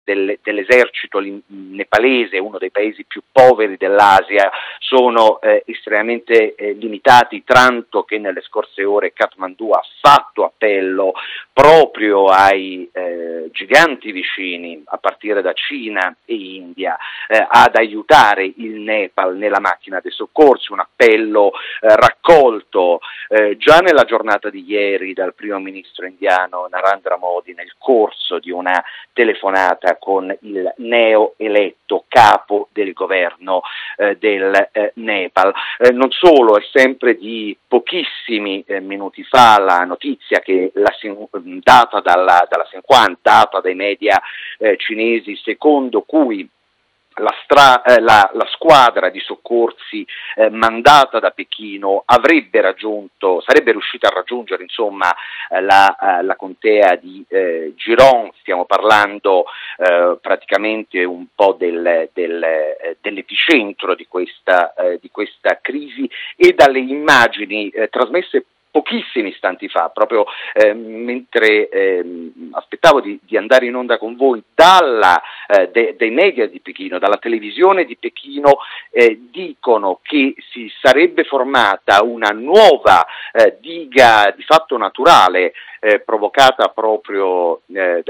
dell'esercito nepalese, uno dei paesi più poveri dell'Asia, sono estremamente limitati, tanto che nelle scorse ore Kathmandu ha fatto appello proprio ai giganti vicini, a partire da Cina e India, ad aiutare il Nepal nella macchina dei soccorsi, un appello raccolto già nella giornata di ieri dal primo ministro indiano Narendra Modi nel corso di una telefonata con il neoeletto capo del governo del Nepal. Non solo, è sempre di pochissimi minuti fa la notizia che data dalla Xinhua, data dai media cinesi, secondo cui la squadra di soccorsi mandata da Pechino sarebbe riuscita a raggiungere la contea di Giron. Stiamo parlando praticamente un po' dell'epicentro di questa crisi, e dalle immagini trasmesse pochissimi istanti fa, proprio mentre aspettavo di andare in onda con voi, dei media di Pechino, dalla televisione di Pechino, dicono che si sarebbe formata una nuova diga di fatto naturale provocata proprio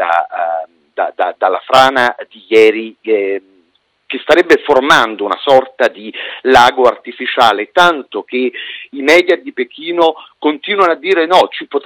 dalla frana di ieri, che starebbe formando una sorta di lago artificiale, tanto che i media di Pechino continuano a dire no,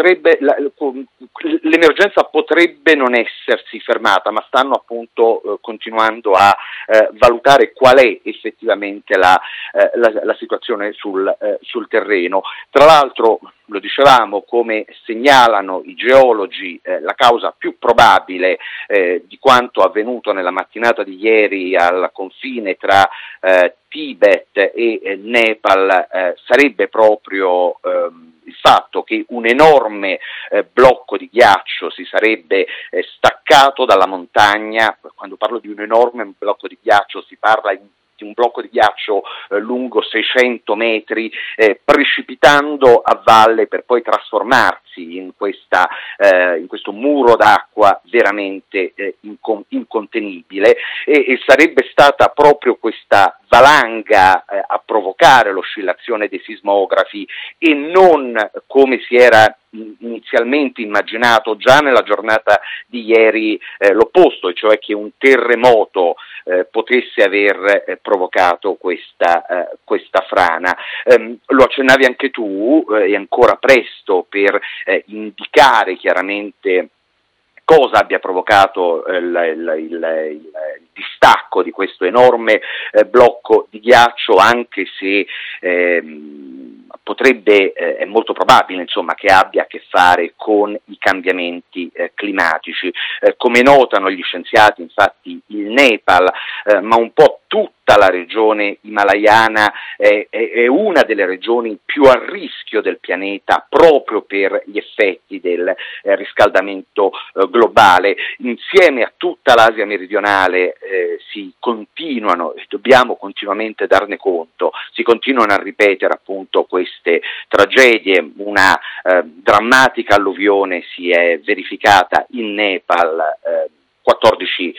l'emergenza potrebbe non essersi fermata, ma stanno appunto continuando a valutare qual è effettivamente la situazione sul terreno. Tra l'altro, lo dicevamo, come segnalano i geologi, la causa più probabile di quanto avvenuto nella mattinata di ieri al confine tra Tibet e Nepal sarebbe proprio il fatto che un enorme blocco di ghiaccio si sarebbe staccato dalla montagna. Quando parlo di un enorme blocco di ghiaccio si parla di un blocco di ghiaccio lungo 600 metri, precipitando a valle per poi trasformarsi in questo muro d'acqua veramente incontenibile, e sarebbe stata proprio questa valanga a provocare l'oscillazione dei sismografi, e non, come si era inizialmente immaginato già nella giornata di ieri, l'opposto, e cioè che un terremoto potesse aver provocato questa frana. Lo accennavi anche tu, è ancora presto per indicare chiaramente cosa abbia provocato il distacco di questo enorme blocco di ghiaccio, anche se è molto probabile che abbia a che fare con i cambiamenti climatici. Come notano gli scienziati, infatti, il Nepal, ma un po' tutta la regione himalayana è una delle regioni più a rischio del pianeta, proprio per gli effetti del riscaldamento globale. Insieme a tutta l'Asia meridionale si continuano, e dobbiamo continuamente darne conto, si continuano a ripetere appunto queste tragedie. Una drammatica alluvione si è verificata in Nepal 14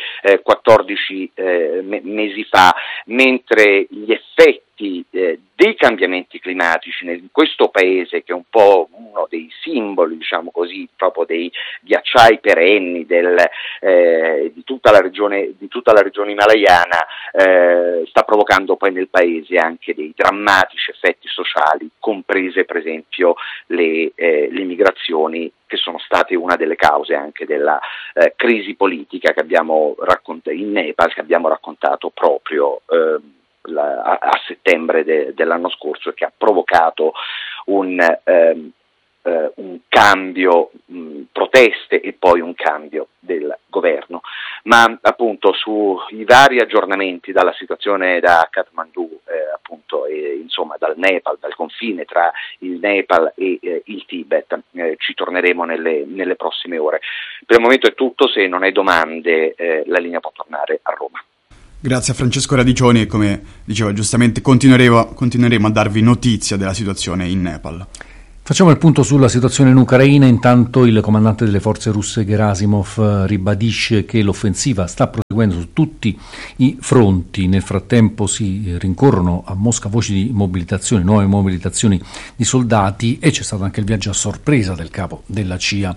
mesi fa, mentre gli effetti dei cambiamenti climatici in questo paese, che è un po' uno dei simboli, proprio dei ghiacciai perenni di tutta la regione himalayana, sta provocando poi nel paese anche dei drammatici effetti sociali, comprese per esempio le migrazioni, che sono state una delle cause anche della crisi politica che abbiamo in Nepal, che abbiamo raccontato proprio a settembre dell'anno scorso, e che ha provocato un cambio, proteste e poi un cambio del governo. Ma appunto sui vari aggiornamenti dalla situazione da Kathmandu, dal Nepal, dal confine tra il Nepal e il Tibet, ci torneremo nelle prossime ore. Per il momento è tutto, se non hai domande la linea può tornare a Roma. Grazie a Francesco Radicioni, e come diceva giustamente continueremo a darvi notizia della situazione in Nepal. Facciamo il punto sulla situazione in Ucraina. Intanto il comandante delle forze russe Gerasimov ribadisce che l'offensiva sta proseguendo su tutti i fronti. Nel frattempo si rincorrono a Mosca voci di mobilitazione, nuove mobilitazioni di soldati, e c'è stato anche il viaggio a sorpresa del capo della CIA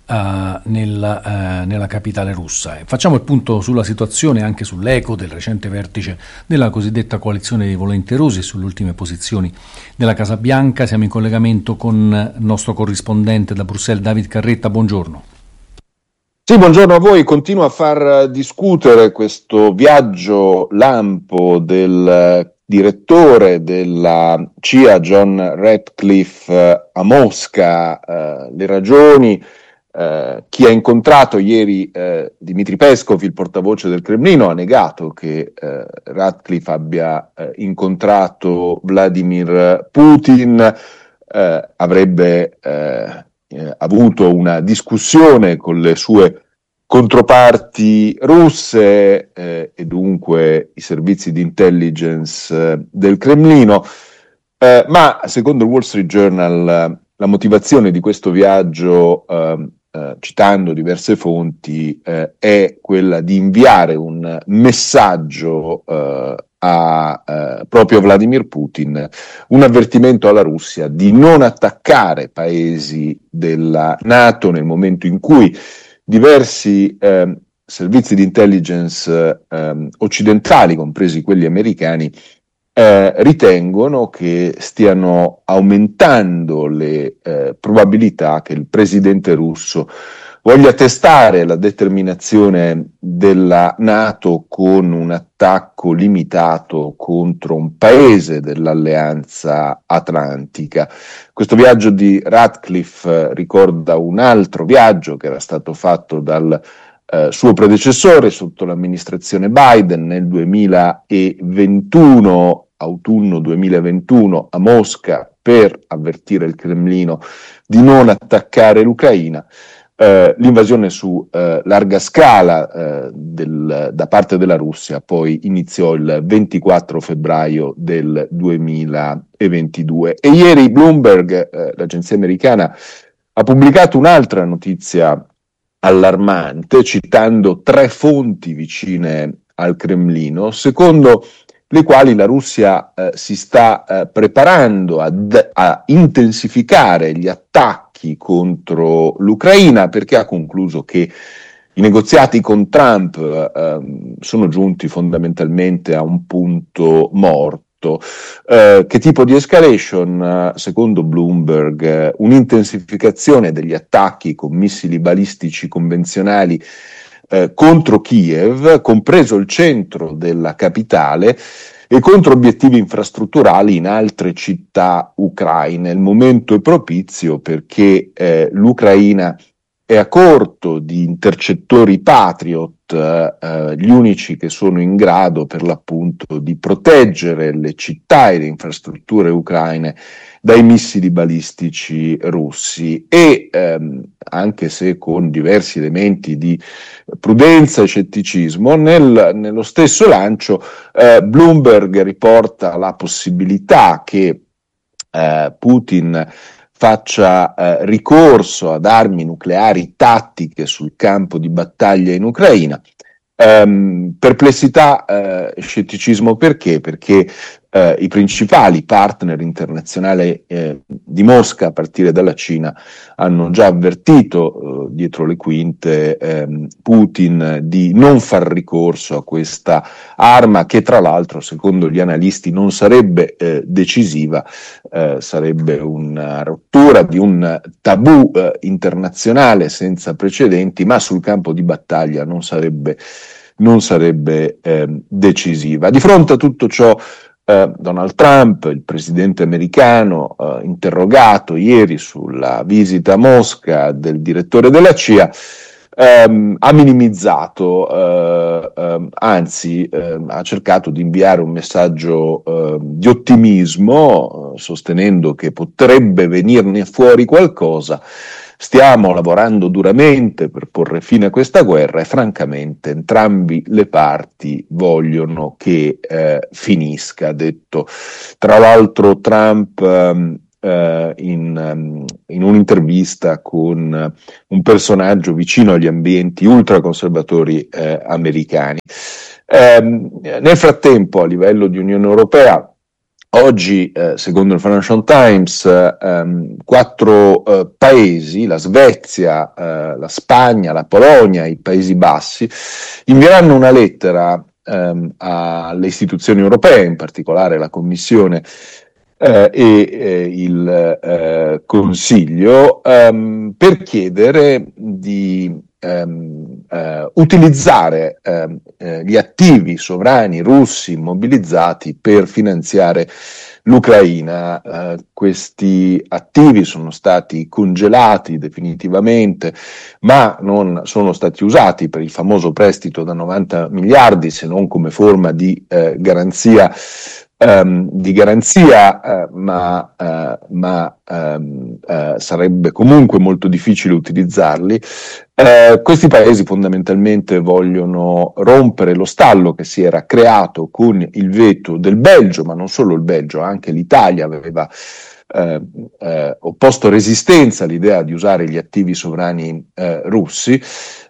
nella capitale russa. Facciamo il punto sulla situazione anche sull'eco del recente vertice della cosiddetta coalizione dei volenterosi e sulle ultime posizioni della Casa Bianca. Siamo in collegamento con il nostro corrispondente da Bruxelles, David Carretta. Buongiorno. Sì, buongiorno a voi. Continua a far discutere questo viaggio lampo del direttore della CIA John Ratcliffe a Mosca. Le ragioni, chi ha incontrato ieri Dmitry Peskov, il portavoce del Cremlino, ha negato che Ratcliffe abbia incontrato Vladimir Putin. Avrebbe avuto una discussione con le sue controparti russe e dunque i servizi di intelligence del Cremlino, ma secondo il Wall Street Journal la motivazione di questo viaggio, citando diverse fonti, è quella di inviare un messaggio proprio a Vladimir Putin, un avvertimento alla Russia di non attaccare paesi della NATO nel momento in cui diversi servizi di intelligence occidentali, compresi quelli americani, ritengono che stiano aumentando le probabilità che il presidente russo voglia testare la determinazione della NATO con un attacco limitato contro un paese dell'Alleanza Atlantica. Questo viaggio di Ratcliffe ricorda un altro viaggio che era stato fatto dal suo predecessore sotto l'amministrazione Biden nel 2021, autunno 2021, a Mosca, per avvertire il Cremlino di non attaccare l'Ucraina. L'invasione su larga scala da parte della Russia poi iniziò il 24 febbraio del 2022 e ieri Bloomberg, l'agenzia americana, ha pubblicato un'altra notizia allarmante, citando 3 fonti vicine al Cremlino, secondo le quali la Russia si sta preparando a intensificare gli attacchi contro l'Ucraina, perché ha concluso che i negoziati con Trump sono giunti fondamentalmente a un punto morto. Che tipo di escalation? Secondo Bloomberg, un'intensificazione degli attacchi con missili balistici convenzionali contro Kiev, compreso il centro della capitale, e contro obiettivi infrastrutturali in altre città ucraine. Il momento è propizio perché l'Ucraina è a corto di intercettori Patriot, gli unici che sono in grado per l'appunto di proteggere le città e le infrastrutture ucraine dai missili balistici russi, e anche se con diversi elementi di prudenza e scetticismo, nello stesso lancio Bloomberg riporta la possibilità che Putin faccia ricorso ad armi nucleari tattiche sul campo di battaglia in Ucraina. Perplessità e scetticismo perché? Perché i principali partner internazionali di Mosca, a partire dalla Cina, hanno già avvertito dietro le quinte Putin di non far ricorso a questa arma, che tra l'altro, secondo gli analisti, non sarebbe decisiva, sarebbe una rottura di un tabù internazionale senza precedenti, ma sul campo di battaglia non sarebbe decisiva. Di fronte a tutto ciò, Donald Trump, il presidente americano, interrogato ieri sulla visita a Mosca del direttore della CIA, ha minimizzato, anzi ha cercato di inviare un messaggio di ottimismo, sostenendo che potrebbe venirne fuori qualcosa. Stiamo lavorando duramente per porre fine a questa guerra e francamente entrambi le parti vogliono che finisca, ha detto. Tra l'altro Trump in un'intervista con un personaggio vicino agli ambienti ultraconservatori americani. Nel frattempo, a livello di Unione Europea, oggi, secondo il Financial Times, 4 paesi, la Svezia, la Spagna, la Polonia, i Paesi Bassi, invieranno una lettera alle istituzioni europee, in particolare la Commissione e il Consiglio, per chiedere di utilizzare gli attivi sovrani russi mobilizzati per finanziare l'Ucraina. Questi attivi sono stati congelati definitivamente, ma non sono stati usati per il famoso prestito da 90 miliardi, se non come forma di garanzia, ma sarebbe comunque molto difficile utilizzarli. Questi paesi fondamentalmente vogliono rompere lo stallo che si era creato con il veto del Belgio, ma non solo il Belgio, anche l'Italia aveva opposto resistenza all'idea di usare gli attivi sovrani russi,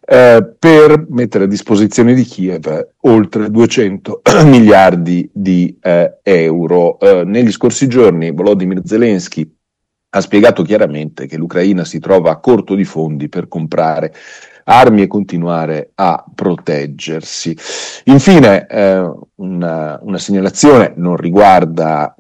per mettere a disposizione di Kiev oltre 200 miliardi di euro. Negli scorsi giorni Volodymyr Zelensky ha spiegato chiaramente che l'Ucraina si trova a corto di fondi per comprare armi e continuare a proteggersi. Infine, una segnalazione non riguarda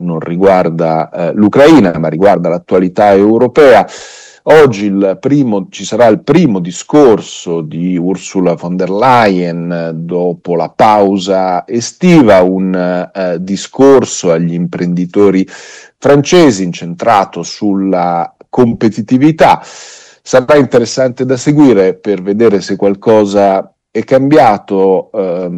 l'Ucraina, ma riguarda l'attualità europea. Oggi ci sarà il primo discorso di Ursula von der Leyen dopo la pausa estiva, un discorso agli imprenditori francesi incentrato sulla competitività. Sarà interessante da seguire per vedere se qualcosa è cambiato.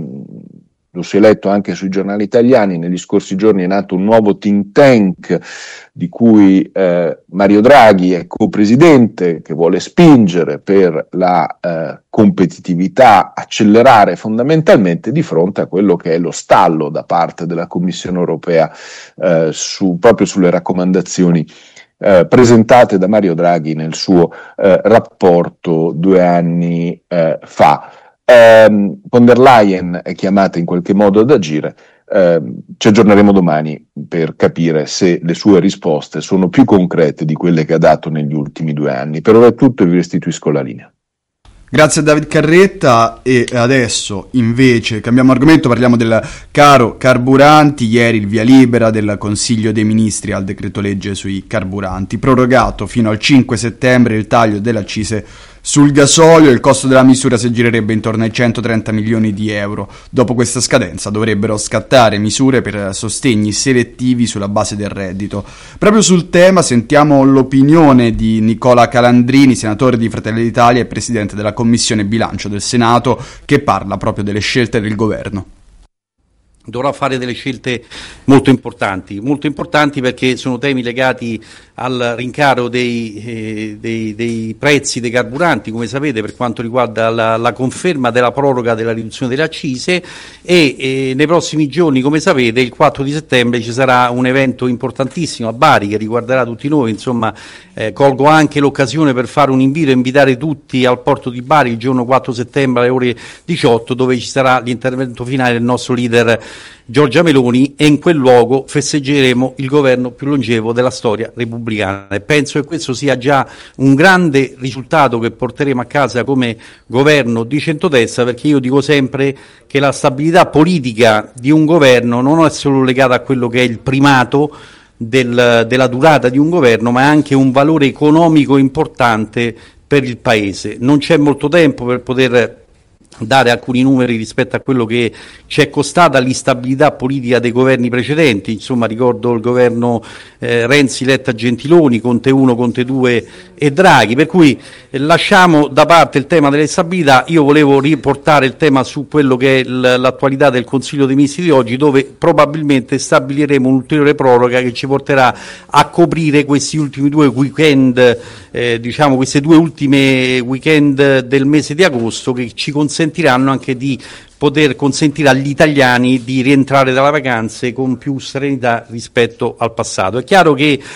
Lo si è letto anche sui giornali italiani, negli scorsi giorni è nato un nuovo think tank di cui Mario Draghi è co-presidente, che vuole spingere per la competitività, accelerare fondamentalmente di fronte a quello che è lo stallo da parte della Commissione europea proprio sulle raccomandazioni presentate da Mario Draghi nel suo rapporto 2 anni fa. Von der Leyen è chiamata in qualche modo ad agire. Ci aggiorneremo domani per capire se le sue risposte sono più concrete di quelle che ha dato negli ultimi 2 anni. Per ora è tutto e vi restituisco la linea. Grazie a David Carretta, e adesso invece cambiamo argomento, parliamo del caro carburanti. Ieri il via libera del Consiglio dei Ministri al decreto legge sui carburanti, prorogato fino al 5 settembre il taglio delle accise sul gasolio. Il costo della misura si aggirerebbe intorno ai 130 milioni di euro. Dopo questa scadenza dovrebbero scattare misure per sostegni selettivi sulla base del reddito. Proprio sul tema sentiamo l'opinione di Nicola Calandrini, senatore di Fratelli d'Italia e presidente della Commissione Bilancio del Senato, che parla proprio delle scelte del governo. Dovrà fare delle scelte molto importanti perché sono temi legati al rincaro dei prezzi dei carburanti, come sapete, per quanto riguarda la conferma della proroga della riduzione delle accise e nei prossimi giorni, come sapete, il 4 di settembre ci sarà un evento importantissimo a Bari che riguarderà tutti noi. Insomma, colgo anche l'occasione per fare un invitare tutti al porto di Bari il giorno 4 settembre alle ore 18, dove ci sarà l'intervento finale del nostro leader Giorgia Meloni, e in quel luogo festeggeremo il governo più longevo della storia repubblicana, e penso che questo sia già un grande risultato che porteremo a casa come governo di centrodestra, perché io dico sempre che la stabilità politica di un governo non è solo legata a quello che è il primato della durata di un governo, ma è anche un valore economico importante per il Paese. Non c'è molto tempo per poter dare alcuni numeri rispetto a quello che ci è costata l'instabilità politica dei governi precedenti. Insomma, ricordo il governo Renzi, Letta, Gentiloni, Conte 1, Conte 2 e Draghi, per cui lasciamo da parte il tema delle stabilità. Io volevo riportare il tema su quello che è l'attualità del Consiglio dei Ministri di oggi, dove probabilmente stabiliremo un'ulteriore proroga che ci porterà a coprire questi ultimi 2 weekend, queste 2 ultime weekend del mese di agosto, che ci consentiranno anche di poter consentire agli italiani di rientrare dalle vacanze con più serenità rispetto al passato. È chiaro che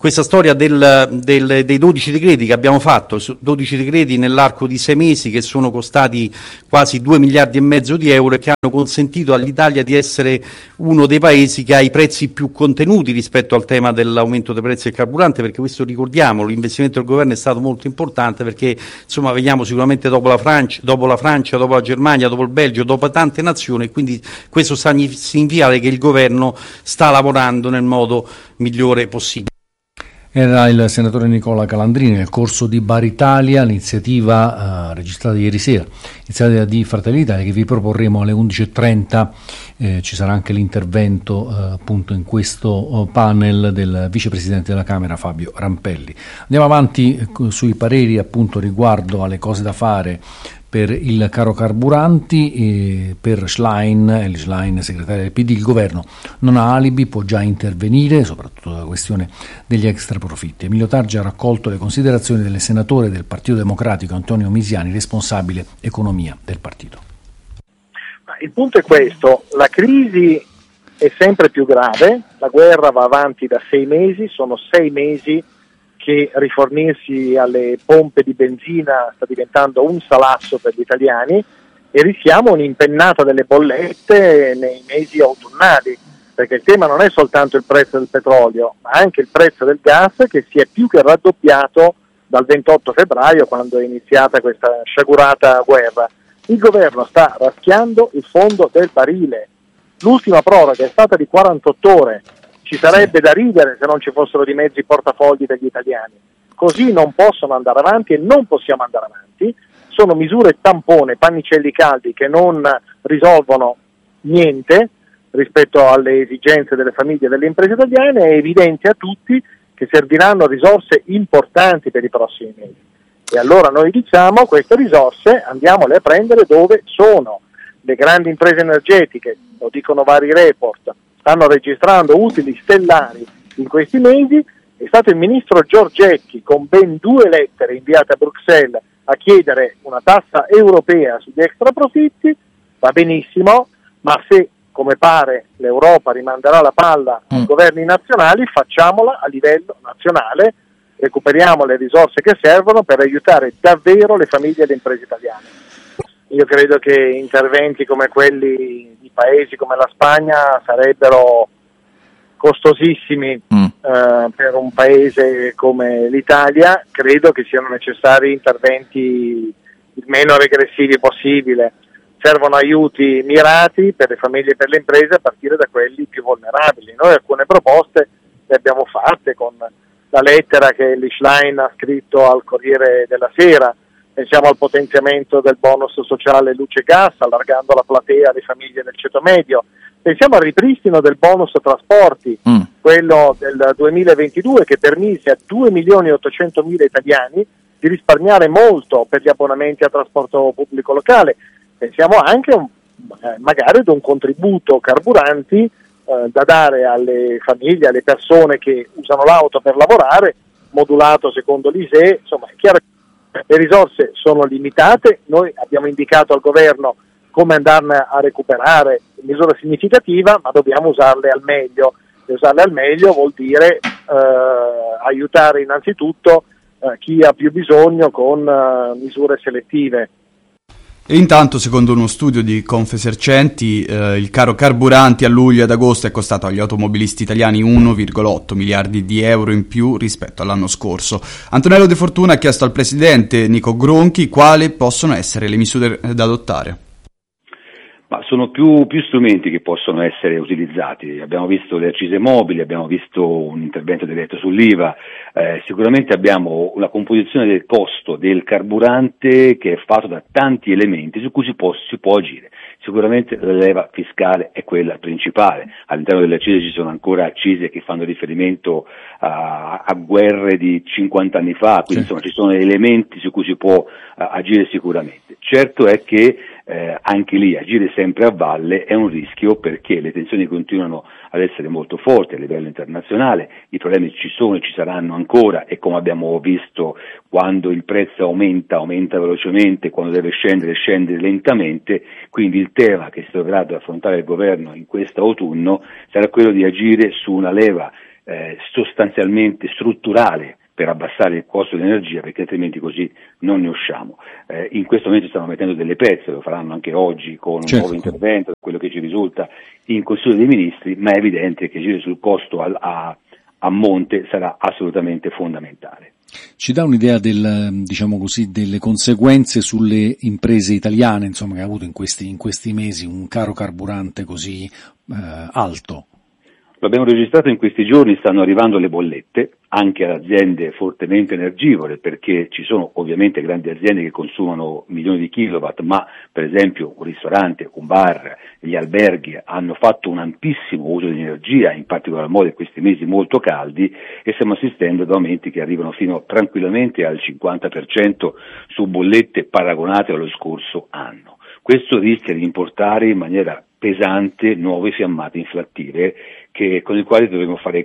questa storia dei 12 decreti che abbiamo fatto, 12 decreti nell'arco di 6 mesi che sono costati quasi 2 miliardi e mezzo di euro e che hanno consentito all'Italia di essere uno dei paesi che ha i prezzi più contenuti rispetto al tema dell'aumento dei prezzi del carburante, perché questo ricordiamolo, l'investimento del governo è stato molto importante, perché insomma veniamo sicuramente dopo la Francia, dopo la Germania, dopo il Belgio, dopo tante nazioni, quindi questo significa che il governo sta lavorando nel modo migliore possibile. Era il senatore Nicola Calandrini nel corso di Bar Italia, l'iniziativa registrata ieri sera, iniziativa di Fratelli d'Italia, che vi proporremo alle 11.30. Ci sarà anche l'intervento appunto in questo panel del vicepresidente della Camera Fabio Rampelli. Andiamo avanti sui pareri appunto riguardo alle cose da fare per il caro carburanti. Per Schlein, segretario del PD, il governo non ha alibi, può già intervenire, soprattutto la questione degli extra profitti. Emilio Targia ha raccolto le considerazioni del senatore del Partito Democratico Antonio Misiani, responsabile economia del partito. Il punto è questo: la crisi è sempre più grave, la guerra va avanti da 6 mesi, sono 6 mesi che rifornirsi alle pompe di benzina sta diventando un salasso per gli italiani e rischiamo un'impennata delle bollette nei mesi autunnali, perché il tema non è soltanto il prezzo del petrolio, ma anche il prezzo del gas, che si è più che raddoppiato dal 28 febbraio, quando è iniziata questa sciagurata guerra. Il governo sta raschiando il fondo del barile. L'ultima proroga è stata di 48 ore. Ci sarebbe da ridere se non ci fossero di mezzo i portafogli degli italiani. Così non possono andare avanti e non possiamo andare avanti. Sono misure tampone, pannicelli caldi che non risolvono niente rispetto alle esigenze delle famiglie e delle imprese italiane. È evidente a tutti che serviranno risorse importanti per i prossimi mesi. E allora noi diciamo: queste risorse andiamole a prendere dove sono. Le grandi imprese energetiche, lo dicono vari report, stanno registrando utili stellari in questi mesi. È stato il ministro Giorgetti, con ben 2 lettere inviate a Bruxelles, a chiedere una tassa europea sugli extra profitti. Va benissimo, ma se, come pare, l'Europa rimanderà la palla ai governi nazionali, facciamola a livello nazionale, recuperiamo le risorse che servono per aiutare davvero le famiglie e le imprese italiane. Io credo che interventi come quelli di paesi come la Spagna sarebbero costosissimi per un paese come l'Italia. Credo che siano necessari interventi il meno regressivi possibile. Servono aiuti mirati per le famiglie e per le imprese, a partire da quelli più vulnerabili. Noi alcune proposte le abbiamo fatte con la lettera che Schlein ha scritto al Corriere della Sera. Pensiamo al potenziamento del bonus sociale luce e gas, allargando la platea alle famiglie del ceto medio. Pensiamo al ripristino del bonus trasporti, quello del 2022, che permise a 2.800.000 italiani di risparmiare molto per gli abbonamenti a trasporto pubblico locale. Pensiamo anche magari ad un contributo carburanti da dare alle famiglie, alle persone che usano l'auto per lavorare, modulato secondo l'ISEE. Insomma, è chiaro che le risorse sono limitate. Noi abbiamo indicato al governo come andarne a recuperare in misura significativa, ma dobbiamo usarle al meglio. E usarle al meglio vuol dire aiutare innanzitutto chi ha più bisogno con misure selettive. E intanto, secondo uno studio di Confesercenti, il caro carburanti a luglio e ad agosto è costato agli automobilisti italiani 1,8 miliardi di euro in più rispetto all'anno scorso. Antonello De Fortuna ha chiesto al presidente Nico Gronchi quali possono essere le misure da adottare. Ma sono più strumenti che possono essere utilizzati. Abbiamo visto le accise mobili, abbiamo visto un intervento diretto sull'IVA, sicuramente abbiamo una composizione del costo del carburante che è fatto da tanti elementi su cui si può agire. Sicuramente la leva fiscale è quella principale. All'interno delle accise ci sono ancora accise che fanno riferimento a guerre di 50 anni fa, quindi insomma ci sono elementi su cui si può agire sicuramente. Certo è che anche lì agire sempre a valle è un rischio, perché le tensioni continuano ad essere molto forti a livello internazionale, i problemi ci sono e ci saranno ancora, e come abbiamo visto, quando il prezzo aumenta velocemente, quando deve scende lentamente. Quindi il tema che si dovrà affrontare il governo in questo autunno sarà quello di agire su una leva sostanzialmente strutturale per abbassare il costo dell'energia, perché altrimenti così non ne usciamo. In questo momento stanno mettendo delle pezze, lo faranno anche oggi con un nuovo intervento, quello che ci risulta in Consiglio dei Ministri, ma è evidente che agire sul costo a monte sarà assolutamente fondamentale. Ci dà un'idea diciamo così, delle conseguenze sulle imprese italiane, insomma, che ha avuto in questi mesi un caro carburante così alto? Lo abbiamo registrato in questi giorni, stanno arrivando le bollette anche ad aziende fortemente energivore, perché ci sono ovviamente grandi aziende che consumano milioni di kilowatt, ma per esempio un ristorante, un bar, gli alberghi hanno fatto un ampissimo uso di energia, in particolar modo in questi mesi molto caldi, e stiamo assistendo ad aumenti che arrivano fino tranquillamente al 50% su bollette paragonate allo scorso anno. Questo rischia di importare in maniera pesante nuove fiammate inflattive con le quali dovremo fare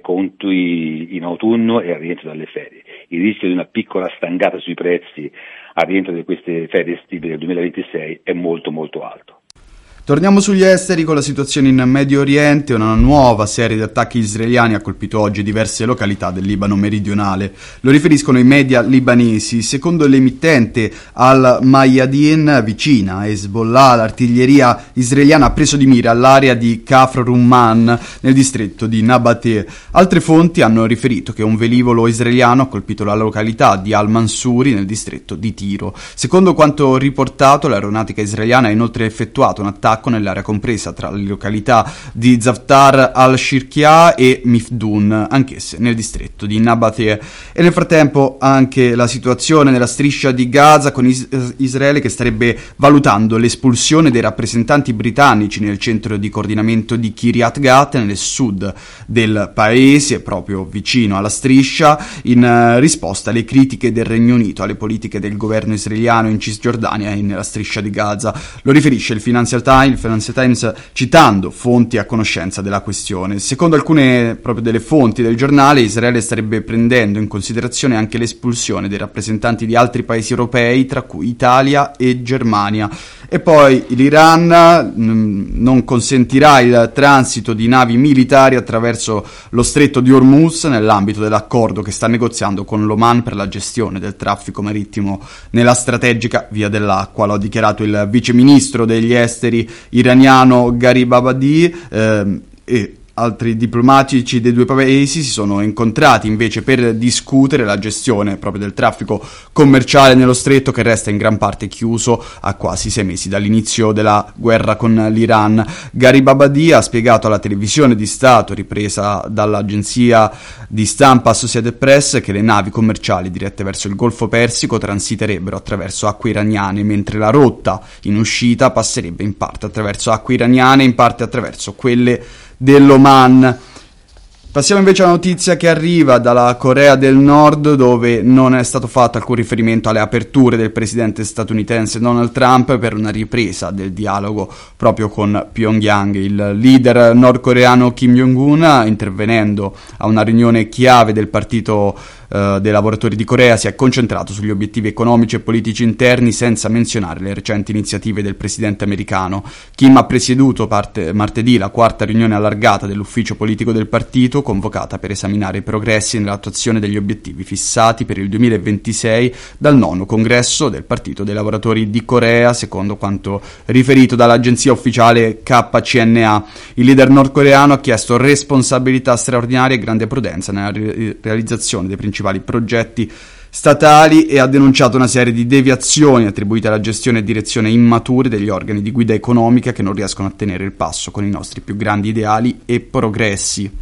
conti in autunno e al rientro dalle ferie. Il rischio di una piccola stangata sui prezzi al rientro di queste ferie estive del 2026 è molto molto alto. Torniamo sugli esteri con la situazione in Medio Oriente. Una nuova serie di attacchi israeliani ha colpito oggi diverse località del Libano meridionale. Lo riferiscono i media libanesi. Secondo l'emittente Al-Mayadin, vicina a Hezbollah, l'artiglieria israeliana ha preso di mira l'area di Kafr Rumman nel distretto di Nabateh. Altre fonti hanno riferito che un velivolo israeliano ha colpito la località di Al-Mansuri nel distretto di Tiro. Secondo quanto riportato, l'aeronautica israeliana ha inoltre effettuato un attacco nell'area compresa tra le località di Zaftar al-Shirkia e Mifdun, anch'esse nel distretto di Nabateh. E nel frattempo anche la situazione nella striscia di Gaza, con Israele che starebbe valutando l'espulsione dei rappresentanti britannici nel centro di coordinamento di Kiryat Gat nel sud del paese, proprio vicino alla striscia, in risposta alle critiche del Regno Unito alle politiche del governo israeliano in Cisgiordania e nella striscia di Gaza. Lo riferisce il Financial Times citando fonti a conoscenza della questione. Secondo alcune proprio delle fonti del giornale, Israele starebbe prendendo in considerazione anche l'espulsione dei rappresentanti di altri paesi europei, tra cui Italia e Germania. E poi l'Iran non consentirà il transito di navi militari attraverso lo stretto di Hormuz nell'ambito dell'accordo che sta negoziando con l'Oman per la gestione del traffico marittimo nella strategica via dell'acqua. Lo ha dichiarato il viceministro degli esteri iraniano Gharibabadi, e altri diplomatici dei due paesi si sono incontrati invece per discutere la gestione proprio del traffico commerciale nello stretto, che resta in gran parte chiuso a quasi 6 mesi dall'inizio della guerra con l'Iran. Gharibabadi ha spiegato alla televisione di Stato, ripresa dall'agenzia di stampa Associated Press, che le navi commerciali dirette verso il Golfo Persico transiterebbero attraverso acque iraniane, mentre la rotta in uscita passerebbe in parte attraverso acque iraniane e in parte attraverso quelle dell'Oman. Passiamo invece alla notizia che arriva dalla Corea del Nord, dove non è stato fatto alcun riferimento alle aperture del presidente statunitense Donald Trump per una ripresa del dialogo proprio con Pyongyang. Il leader nordcoreano Kim Jong-un, intervenendo a una riunione chiave del partito dei lavoratori di Corea, si è concentrato sugli obiettivi economici e politici interni, senza menzionare le recenti iniziative del presidente americano. Kim ha presieduto martedì la quarta riunione allargata dell'ufficio politico del partito, convocata per esaminare i progressi nell'attuazione degli obiettivi fissati per il 2026 dal 9° congresso del Partito dei Lavoratori di Corea, secondo quanto riferito dall'agenzia ufficiale KCNA. Il leader nordcoreano ha chiesto responsabilità straordinaria e grande prudenza nella realizzazione dei principali progetti statali e ha denunciato una serie di deviazioni attribuite alla gestione e direzione immature degli organi di guida economica che non riescono a tenere il passo con i nostri più grandi ideali e progressi.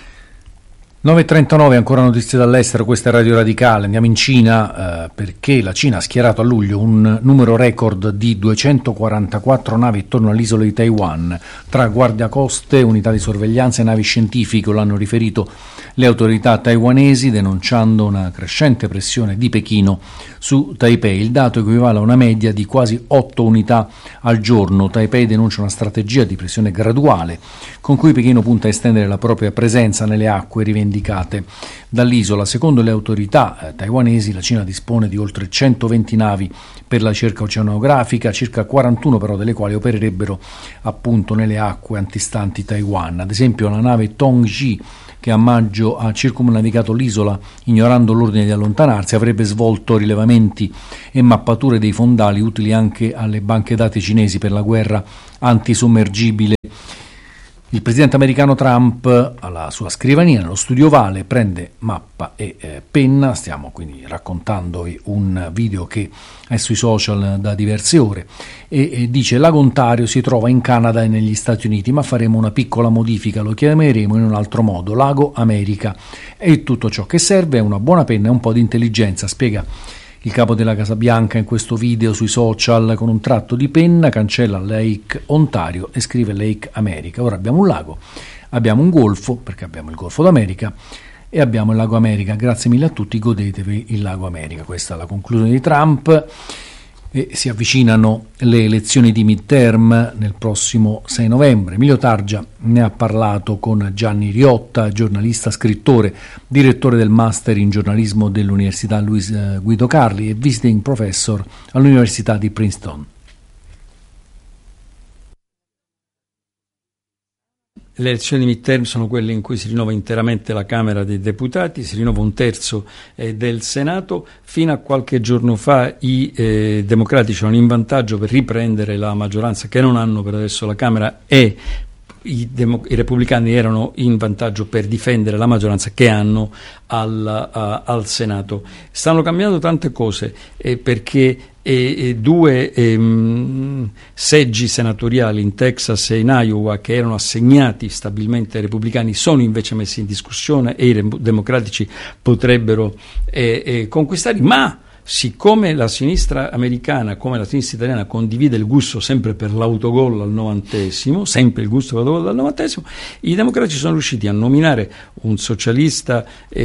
9.39, ancora notizie dall'estero, questa è Radio Radicale. Andiamo in Cina perché la Cina ha schierato a luglio un numero record di 244 navi attorno all'isola di Taiwan, tra guardiacoste, unità di sorveglianza e navi scientifiche, lo hanno riferito le autorità taiwanesi, denunciando una crescente pressione di Pechino su Taipei. Il dato equivale a una media di quasi 8 unità al giorno. Taipei denuncia una strategia di pressione graduale con cui Pechino punta a estendere la propria presenza nelle acque rivendicate dall'isola. Secondo le autorità taiwanesi, la Cina dispone di oltre 120 navi per la ricerca oceanografica, circa 41 però delle quali opererebbero appunto nelle acque antistanti Taiwan. Ad esempio la nave Tongji, che a maggio ha circumnavigato l'isola ignorando l'ordine di allontanarsi, avrebbe svolto rilevamenti e mappature dei fondali utili anche alle banche dati cinesi per la guerra antisommergibile. Il presidente americano Trump alla sua scrivania nello studio ovale prende mappa e penna. Stiamo quindi raccontandovi un video che è sui social da diverse ore e dice: Lago Ontario si trova in Canada e negli Stati Uniti, ma faremo una piccola modifica, lo chiameremo in un altro modo, Lago America, e tutto ciò che serve è una buona penna e un po' di intelligenza, spiega il capo della Casa Bianca in questo video sui social. Con un tratto di penna cancella Lake Ontario e scrive Lake America. Ora abbiamo un lago, abbiamo un golfo, perché abbiamo il Golfo d'America, e abbiamo il Lago America. Grazie mille a tutti, godetevi il Lago America. Questa è la conclusione di Trump. E si avvicinano le elezioni di midterm nel prossimo 6 novembre. Emilio Targia ne ha parlato con Gianni Riotta, giornalista, scrittore, direttore del Master in giornalismo dell'Università Luis Guido Carli e visiting professor all'Università di Princeton. Le elezioni di midterm sono quelle in cui si rinnova interamente la Camera dei Deputati, si rinnova un terzo del Senato. Fino a qualche giorno fa i democratici erano in vantaggio per riprendere la maggioranza che non hanno per adesso la Camera, e i repubblicani erano in vantaggio per difendere la maggioranza che hanno al Senato. Stanno cambiando tante cose perché due seggi senatoriali in Texas e in Iowa che erano assegnati stabilmente ai repubblicani sono invece messi in discussione e i democratici potrebbero conquistarli, ma siccome la sinistra americana, come la sinistra italiana, condivide il gusto sempre per l'autogol al 90esimo, sempre il gusto per l'autogol al 90esimo, i democratici sono riusciti a nominare un socialista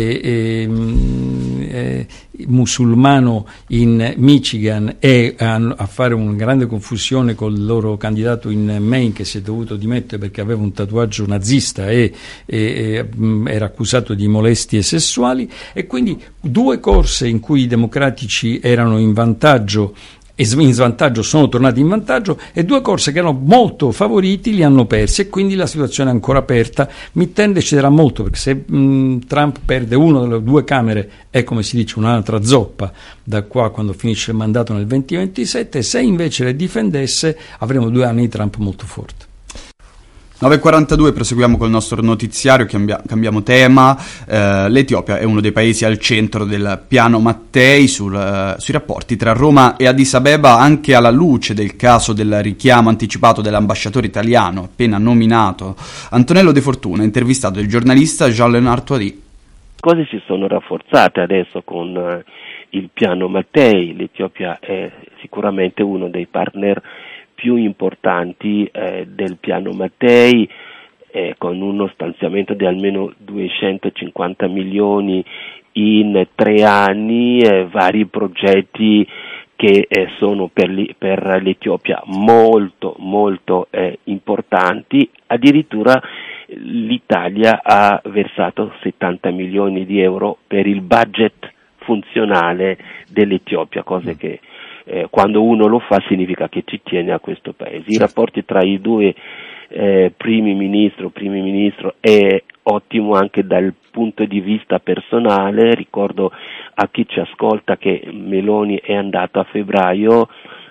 musulmano in Michigan e a fare una grande confusione con il loro candidato in Maine, che si è dovuto dimettere perché aveva un tatuaggio nazista e era accusato di molestie sessuali, e quindi due corse in cui i democratici erano in vantaggio e in svantaggio sono tornati in vantaggio, e due corse che erano molto favoriti li hanno persi, e quindi la situazione è ancora aperta. Midterm deciderà molto, perché se Trump perde una delle due camere è, come si dice, un'altra zoppa da qua quando finisce il mandato nel 2027, se invece le difendesse avremo 2 anni di Trump molto forti. 9.42, proseguiamo col nostro notiziario, cambiamo tema. L'Etiopia è uno dei paesi al centro del piano Mattei sui rapporti tra Roma e Addis Abeba, anche alla luce del caso del richiamo anticipato dell'ambasciatore italiano appena nominato. Antonello De Fortuna, intervistato il giornalista Jean-Léonard Touadéry. Cose si sono rafforzate adesso con il piano Mattei. L'Etiopia è sicuramente uno dei partner più importanti del piano Mattei, con uno stanziamento di almeno 250 milioni in 3 anni, vari progetti che sono per l'Etiopia molto importanti. Addirittura l'Italia ha versato 70 milioni di euro per il budget funzionale dell'Etiopia, cose che quando uno lo fa significa che ci tiene a questo paese. I rapporti tra i due primi ministro è ottimo anche dal punto di vista personale. Ricordo a chi ci ascolta che Meloni è andato a febbraio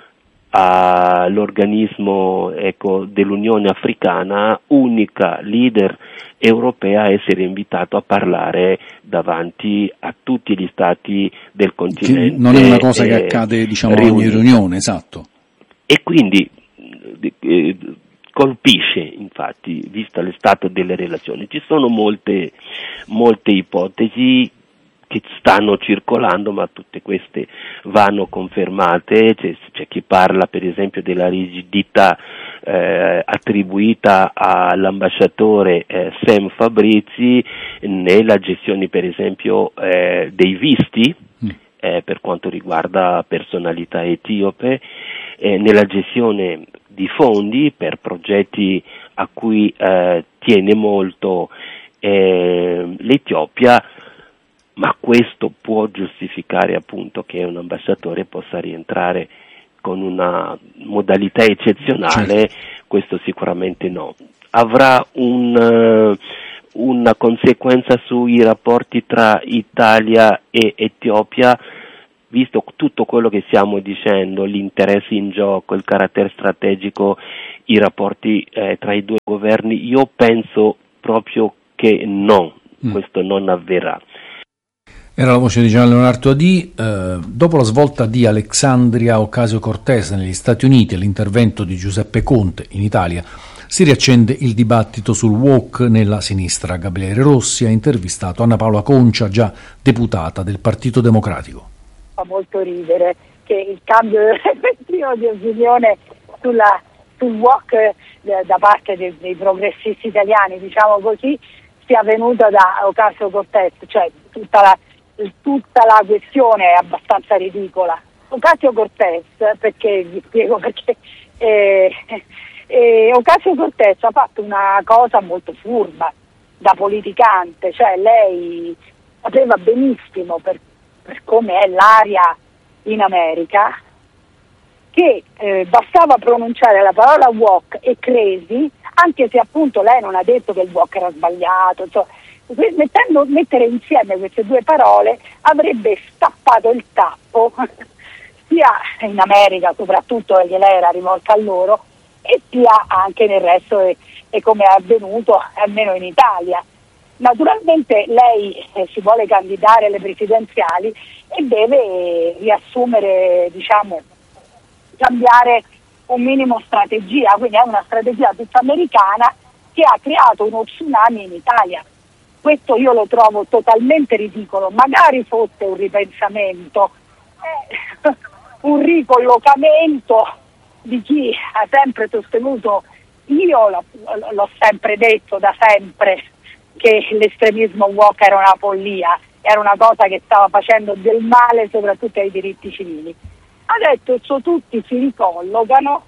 all'organismo dell'Unione Africana, unica leader europea a essere invitato a parlare davanti a tutti gli stati del continente. Non è una cosa che accade, diciamo, a ogni riunione, esatto. E quindi colpisce, infatti, vista lo stato delle relazioni. Ci sono molte ipotesi che stanno circolando, ma tutte queste vanno confermate. C'è chi parla per esempio della rigidità attribuita all'ambasciatore Sam Fabrizi nella gestione per esempio dei visti per quanto riguarda personalità etiope, nella gestione di fondi per progetti a cui tiene molto l'Etiopia. Ma questo può giustificare appunto che un ambasciatore possa rientrare con una modalità eccezionale? Certo. Questo sicuramente no. Avrà un una conseguenza sui rapporti tra Italia e Etiopia, visto tutto quello che stiamo dicendo, gli interessi in gioco, il carattere strategico, i rapporti tra i due governi? Io penso proprio che no, questo non avverrà. Era la voce di Gian Leonardo Adì. Dopo la svolta di Alexandria Ocasio-Cortez negli Stati Uniti e l'intervento di Giuseppe Conte in Italia, si riaccende il dibattito sul woke nella sinistra. Gabriele Rossi ha intervistato Anna Paola Concia, già deputata del Partito Democratico. Fa molto ridere che il cambio repentino di opinione sul woke da parte dei progressisti italiani, diciamo così, sia venuto da Ocasio-Cortez, cioè tutta la questione è abbastanza ridicola. Ocasio-Cortez, perché vi spiego perché, Ocasio-Cortez ha fatto una cosa molto furba da politicante, cioè lei sapeva benissimo per come è l'aria in America che bastava pronunciare la parola woke e crazy, anche se appunto lei non ha detto che il woke era sbagliato, insomma, mettere insieme queste due parole avrebbe stappato il tappo sia in America, soprattutto perché lei era rivolta a loro, e sia anche nel resto e come è avvenuto almeno in Italia. Naturalmente lei si vuole candidare alle presidenziali e deve riassumere, diciamo, cambiare un minimo strategia, quindi è una strategia tutta americana che ha creato uno tsunami in Italia. Questo io lo trovo totalmente ridicolo, magari fosse un ripensamento, un ricollocamento di chi ha sempre sostenuto, io l'ho sempre detto da sempre, che l'estremismo woke era una follia, era una cosa che stava facendo del male soprattutto ai diritti civili. Adesso tutti si ricollocano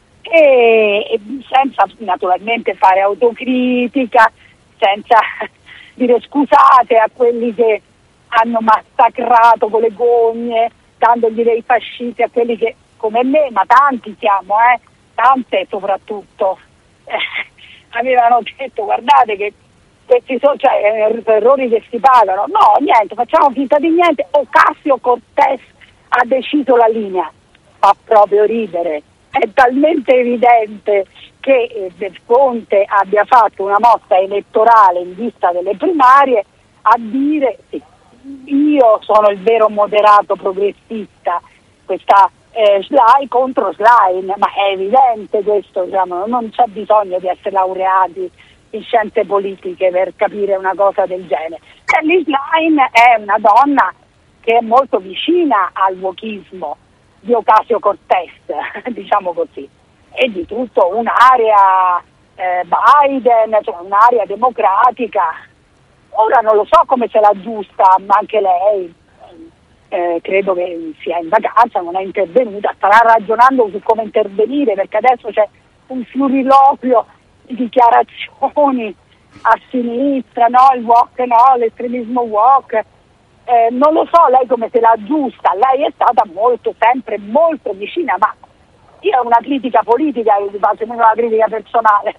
e senza naturalmente fare autocritica, senza dire scusate a quelli che hanno massacrato con le gogne, dandogli dei fascisti, a quelli che come me, ma tanti siamo, tante soprattutto, avevano detto guardate che questi sono errori che si pagano. No, niente, facciamo finta di niente. Ocasio-Cortez ha deciso la linea. Fa proprio ridere. È talmente evidente che Conte abbia fatto una mossa elettorale in vista delle primarie a dire sì, io sono il vero moderato progressista, questa Schlein contro Schlein, ma è evidente questo, diciamo, non c'è bisogno di essere laureati in scienze politiche per capire una cosa del genere. Elly Schlein è una donna che è molto vicina al wokismo di Ocasio-Cortez, diciamo così, e di tutto un'area Biden, cioè un'area democratica. Ora non lo so come se la aggiusta, ma anche lei credo che sia in vacanza, non è intervenuta, starà ragionando su come intervenire, perché adesso c'è un fluriloquio di dichiarazioni a sinistra, no, il woke no, l'estremismo woke, non lo so lei come se la aggiusta. Lei è stata sempre molto vicina, ma io ho una critica politica, faccio una critica personale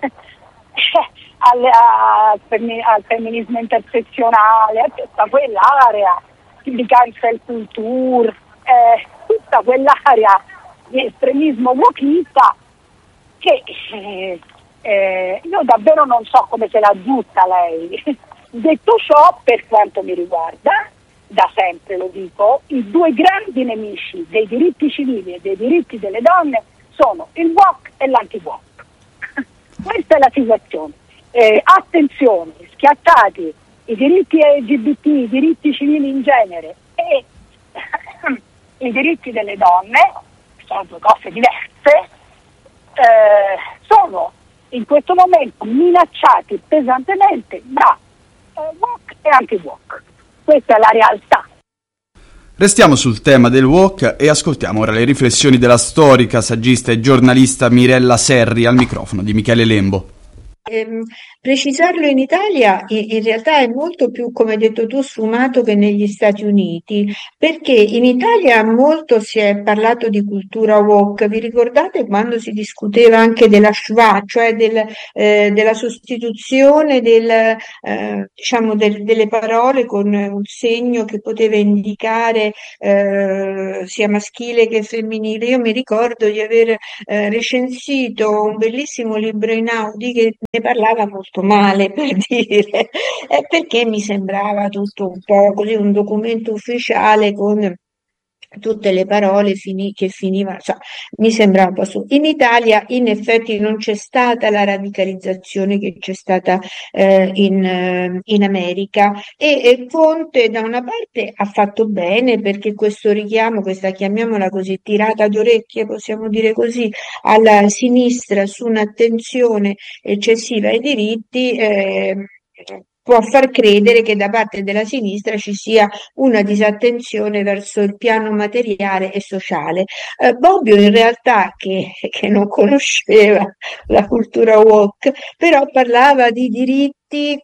al femminismo intersezionale, a tutta quell'area di cancel culture, tutta quell'area di estremismo wokista che io davvero non so come se la aggiusta lei. Detto ciò, per quanto mi riguarda, da sempre lo dico, i due grandi nemici dei diritti civili e dei diritti delle donne sono il woke e l'anti-woke. Questa è la situazione. Attenzione, schiattati i diritti LGBT, i diritti civili in genere e i diritti delle donne, sono due cose diverse, sono in questo momento minacciati pesantemente da woke e anti-woke. Questa è la realtà. Restiamo sul tema del woke e ascoltiamo ora le riflessioni della storica, saggista e giornalista Mirella Serri al microfono di Michele Lembo. precisarlo in Italia in realtà è molto più, come hai detto tu, sfumato che negli Stati Uniti, perché in Italia molto si è parlato di cultura woke. Vi ricordate quando si discuteva anche della schwa, cioè della sostituzione delle parole con un segno che poteva indicare sia maschile che femminile? Io mi ricordo di aver recensito un bellissimo libro in Audi che ne parlava molto male, per dire, perché mi sembrava tutto un po' così un documento ufficiale con tutte le parole che finivano, cioè, mi sembrava un po' su. In Italia in effetti non c'è stata la radicalizzazione che c'è stata in America e Conte da una parte ha fatto bene perché questo richiamo, questa chiamiamola così tirata d'orecchie, possiamo dire così, alla sinistra su un'attenzione eccessiva ai diritti, può far credere che da parte della sinistra ci sia una disattenzione verso il piano materiale e sociale. Bobbio in realtà, che non conosceva la cultura woke, però parlava di diritti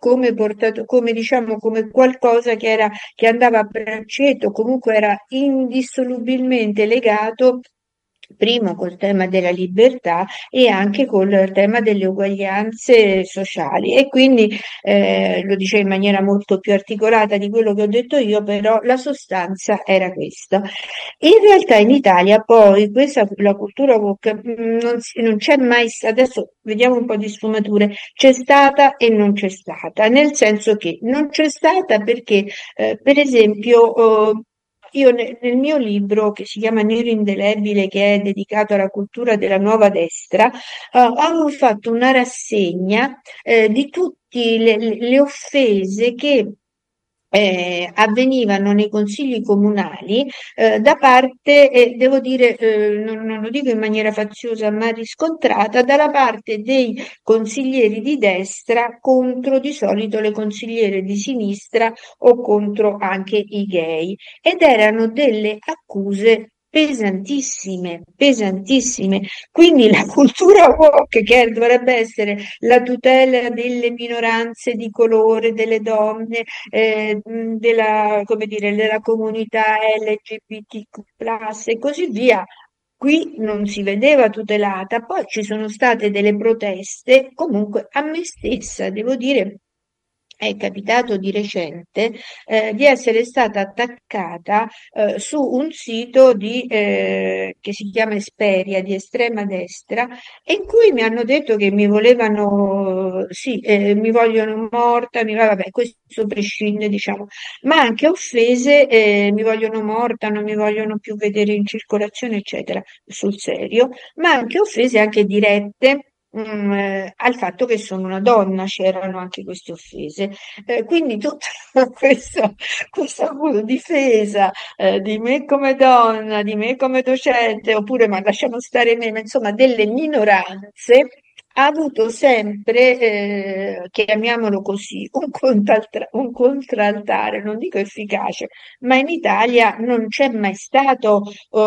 come qualcosa che andava a braccetto, comunque era indissolubilmente legato primo col tema della libertà e anche col tema delle uguaglianze sociali e quindi lo dice in maniera molto più articolata di quello che ho detto io, però la sostanza era questa. In realtà in Italia poi la cultura woke non c'è mai stata, adesso vediamo un po' di sfumature, c'è stata e non c'è stata, nel senso che non c'è stata perché per esempio io nel mio libro che si chiama Nero indelebile, che è dedicato alla cultura della nuova destra, avevo fatto una rassegna di tutte le offese che avvenivano nei consigli comunali da parte, devo dire, non lo dico in maniera faziosa, ma riscontrata dalla parte dei consiglieri di destra contro di solito le consigliere di sinistra o contro anche i gay. Ed erano delle accuse pesantissime, pesantissime. Quindi la cultura woke, che dovrebbe essere la tutela delle minoranze di colore, delle donne, come dire, della comunità LGBTQ+, e così via. Qui non si vedeva tutelata, poi ci sono state delle proteste, comunque a me stessa, devo dire, è capitato di recente di essere stata attaccata su un sito che si chiama Esperia, di estrema destra, e in cui mi hanno detto che mi volevano, sì, mi vogliono morta, vabbè, questo prescinde, diciamo, ma anche offese, mi vogliono morta, non mi vogliono più vedere in circolazione, eccetera, sul serio, ma anche offese anche dirette. Al fatto che sono una donna, c'erano anche queste offese. Quindi tutta questa difesa di me come donna, di me come docente, oppure ma lasciamo stare me, ma insomma delle minoranze, ha avuto sempre, chiamiamolo così, un contraltare, non dico efficace, ma in Italia non c'è mai stato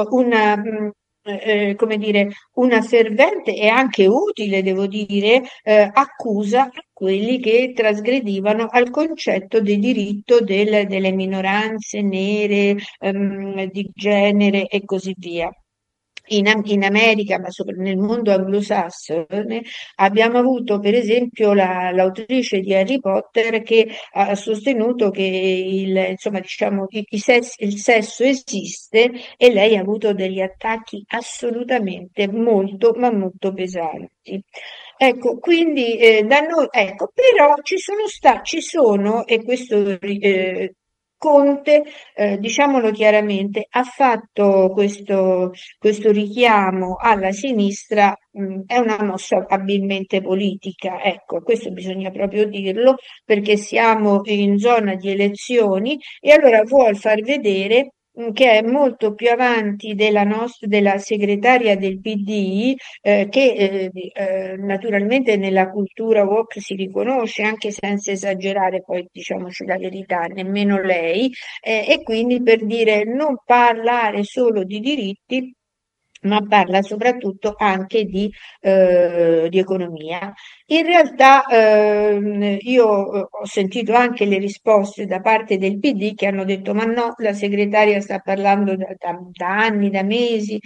come dire, una fervente e anche utile, devo dire, accusa a quelli che trasgredivano al concetto di diritto delle minoranze nere, di genere e così via. In America, ma soprattutto nel mondo anglosassone, abbiamo avuto per esempio l'autrice di Harry Potter che ha sostenuto che insomma, diciamo, il sesso esiste e lei ha avuto degli attacchi assolutamente molto, ma molto pesanti. Ecco, quindi da noi, ecco, però ci sono, e questo Conte, diciamolo chiaramente, ha fatto questo richiamo alla sinistra, è una mossa abilmente politica, ecco, questo bisogna proprio dirlo, perché siamo in zona di elezioni e allora vuol far vedere che è molto più avanti della segretaria del PD, che naturalmente nella cultura woke si riconosce, anche senza esagerare, poi diciamoci la verità, nemmeno lei, e quindi per dire non parlare solo di diritti, ma parla soprattutto anche di economia. In realtà io ho sentito anche le risposte da parte del PD che hanno detto ma no, la segretaria sta parlando da anni, da mesi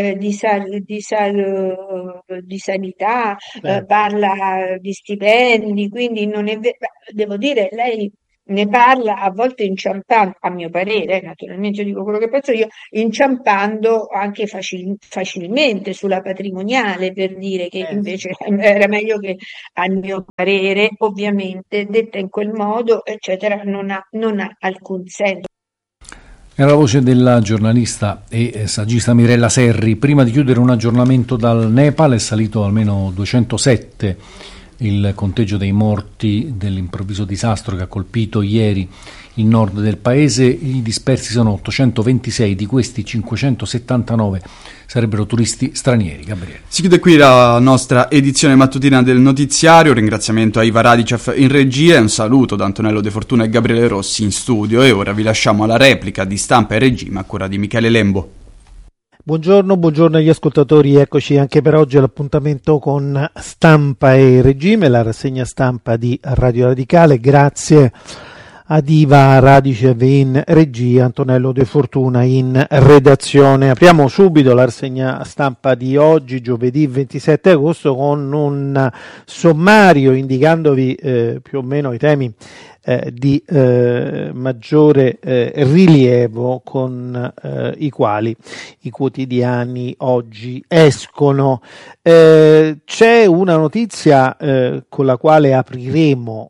di sanità, parla di stipendi, quindi non è vero. Devo dire, lei ne parla a volte inciampando, a mio parere, naturalmente io dico quello che penso io, inciampando anche facilmente sulla patrimoniale per dire che invece era meglio che, a mio parere, ovviamente, detta in quel modo, eccetera, non ha alcun senso. Era la voce della giornalista e saggista Mirella Serri. Prima di chiudere, un aggiornamento dal Nepal: è salito almeno 207 il conteggio dei morti dell'improvviso disastro che ha colpito ieri il nord del paese. I dispersi sono 826, di questi 579 sarebbero turisti stranieri. Gabriele. Si chiude qui la nostra edizione mattutina del notiziario. Un ringraziamento a Iva Radicev in regia e un saluto da Antonello De Fortuna e Gabriele Rossi in studio, e ora vi lasciamo alla replica di Stampa e Regime a cura di Michele Lembo. Buongiorno agli ascoltatori, eccoci anche per oggi all'appuntamento con Stampa e Regime, la rassegna stampa di Radio Radicale. Grazie ad Iva Radicev in regia, Antonello De Fortuna in redazione. Apriamo subito la rassegna stampa di oggi, giovedì 27 agosto, con un sommario indicandovi più o meno i temi di maggiore rilievo con i quali i quotidiani oggi escono. C'è una notizia con la quale apriremo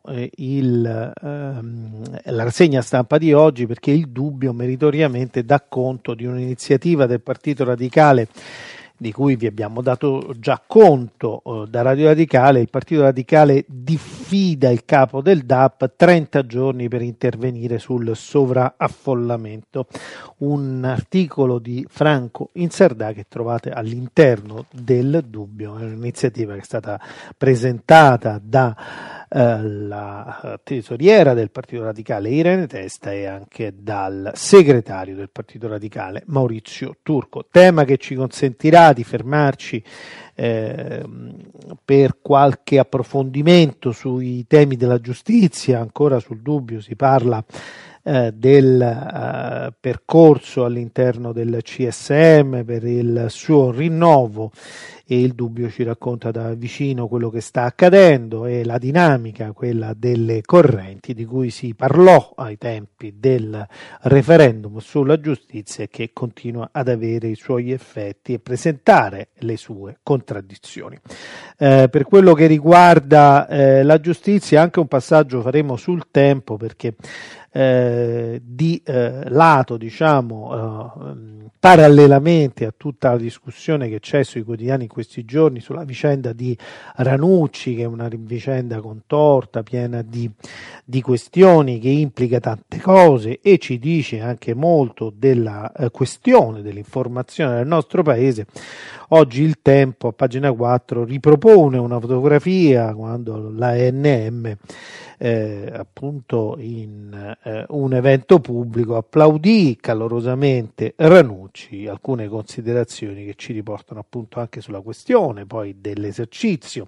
la rassegna stampa di oggi, perché il Dubbio meritoriamente dà conto di un'iniziativa del Partito Radicale di cui vi abbiamo dato già conto da Radio Radicale. Il Partito Radicale diffida il capo del DAP, 30 giorni per intervenire sul sovraffollamento. Un articolo di Franco Insardà che trovate all'interno del Dubbio. È un'iniziativa che è stata presentata da la tesoriera del Partito Radicale Irene Testa e anche dal segretario del Partito Radicale Maurizio Turco. Tema che ci consentirà di fermarci per qualche approfondimento sui temi della giustizia. Ancora sul Dubbio si parla del percorso all'interno del CSM per il suo rinnovo, e il Dubbio ci racconta da vicino quello che sta accadendo e la dinamica, quella delle correnti di cui si parlò ai tempi del referendum sulla giustizia e che continua ad avere i suoi effetti e presentare le sue contraddizioni. Per quello che riguarda la giustizia, anche un passaggio faremo sul Tempo, perché di lato, parallelamente a tutta la discussione che c'è sui quotidiani in questi giorni sulla vicenda di Ranucci, che è una vicenda contorta, piena di questioni, che implica tante cose e ci dice anche molto della questione dell'informazione nel nostro paese. Oggi il Tempo, a pagina 4, ripropone una fotografia quando l'ANM appunto in un evento pubblico applaudì calorosamente Ranucci. Alcune considerazioni che ci riportano appunto anche sulla questione poi dell'esercizio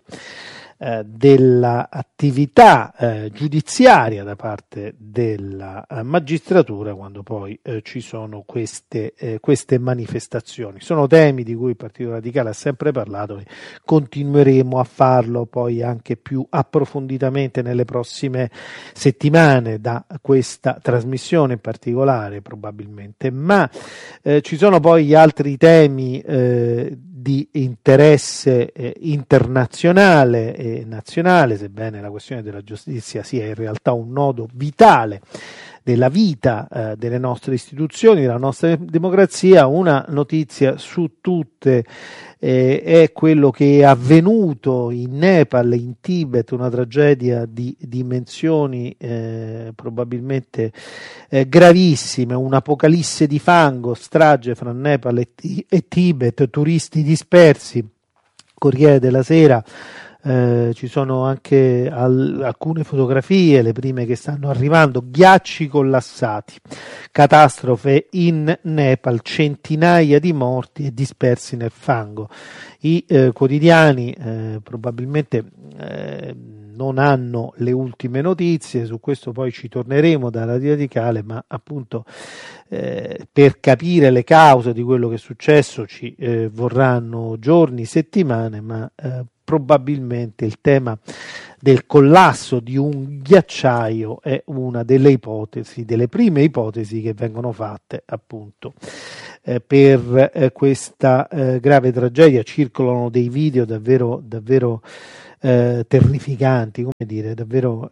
dell'attività giudiziaria da parte della magistratura quando poi ci sono queste manifestazioni. Sono temi di cui il Partito Radicale ha sempre parlato e continueremo a farlo poi anche più approfonditamente nelle prossime settimane da questa trasmissione in particolare probabilmente, ma ci sono poi gli altri temi di interesse internazionale e nazionale, sebbene la questione della giustizia sia in realtà un nodo vitale della vita delle nostre istituzioni, della nostra democrazia. Una notizia su tutte è quello che è avvenuto in Nepal, in Tibet, una tragedia di dimensioni probabilmente gravissime, un'apocalisse di fango, strage fra Nepal e Tibet, turisti dispersi. Corriere della Sera ci sono anche alcune fotografie, le prime che stanno arrivando, ghiacci collassati, catastrofe in Nepal, centinaia di morti e dispersi nel fango. I quotidiani probabilmente non hanno le ultime notizie, su questo poi ci torneremo da Radio Radicale, ma appunto per capire le cause di quello che è successo ci vorranno giorni, settimane, ma probabilmente il tema del collasso di un ghiacciaio è una delle ipotesi, delle prime ipotesi che vengono fatte appunto per questa grave tragedia. Circolano dei video davvero terrificanti, come dire, davvero